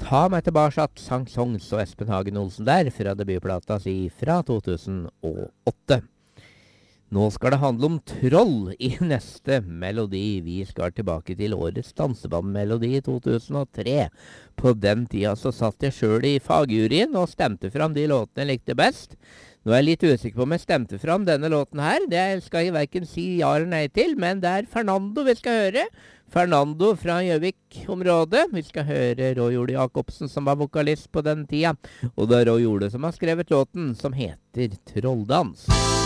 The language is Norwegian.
Ta meg tilbake at sang Songs og Espen Hagen Olsen der fra debutplata si fra 2008. Nå skal det handle om troll i neste melodi. Vi skal tilbake til årets dansebandmelodi i 2003. På den tida så satt jeg selv i fagjuryen og stemte fram de låtene jeg likte best. Nå er jeg litt usikker på om jeg stemte fram denne låten her. Det skal jeg hverken si ja eller nei til, men det er Fernando vi skal høre. Fernando fra Gjøvik-området. Vi skal høre Roy Ole Jacobsen som var vokalist på den tida. Og det er Roy Ole som har skrevet låten som heter Trolldans.